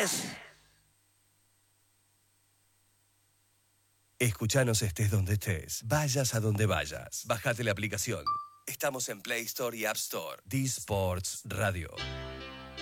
10. Escuchanos estés donde estés, vayas a donde vayas. Bájate la aplicación. Estamos en Play Store y App Store. D-Sports Radio.